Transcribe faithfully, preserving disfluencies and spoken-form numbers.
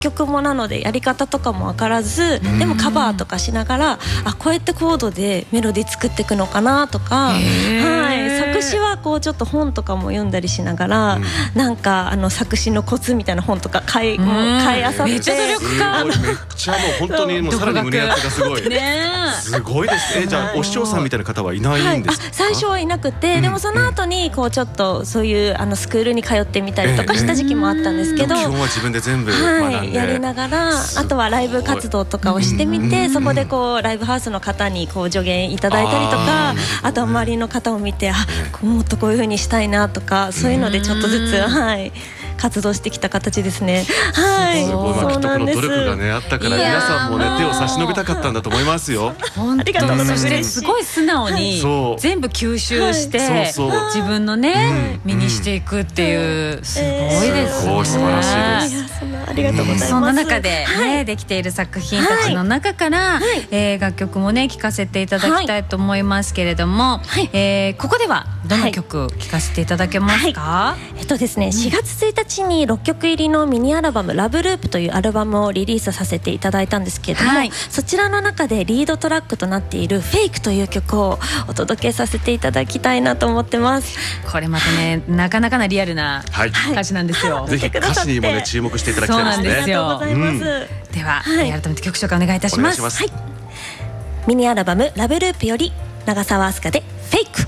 曲もなのでやり方とかも分からず、でもカバーとかしながら、あこうやってコードでメロディー作っていくのかなとか、はい、作詞はこうちょっと本とかも読んだりしながら、うん、なんかあの作詞のコツみたいな本とか買いもう買いあさって、 めっちゃ努力家、 めっちゃもう本当にもうさらに胸焼けがすごいねすごいですね。じゃあお師匠さんみたいな方はいないんですか？ はい、最初はいなくて、うん、でもその後にこうちょっとそういうあのスクールに通ってみたりとかした時期もあったんですけど、 基本は自分で全部学んで、はい、 やりながら、あとはライブ活動とかをしてみて、そこでこうライブハウスの方にこう助言いただいたりとか、 あ,、ね、あとは周りの方を見て、あもっとこういう風にしたいなとか、そういうのでちょっとずつ、はい、活動してきた形ですね。はい、 すごい、まあ、きっとこの努力がねあったから皆さんもね手を差し伸べたかったんだと思いますよ。 本当にそしてすごい素直に全部吸収して、はい、そうそう自分のね、うん、身にしていくっていう、すごいですね。 素晴らしいです。 ありがとうございます。 そんな中で、ね、はい、できている作品たちの中から、はい、えー、楽曲もね聴かせていただきたいと思いますけれども、はい、えー、ここではどの曲聴かせていただけますか？ はい、えっとですね、しがつついたちにろっきょく入りのミニアルバムラブループというアルバムをリリースさせていただいたんですけれども、はい、そちらの中でリードトラックとなっているフェイクという曲をお届けさせていただきたいなと思ってます。 これまたねなかなかなリアルな歌詞なんですよ、はい、 ぜひ歌詞にもね注目していただきたいですね。 そうなんですよ。 ありがとうございます、 うん、では、はい、改めて曲紹介お願いいたします。 はい、ミニアルバムラブループより長澤明日香でフェイク。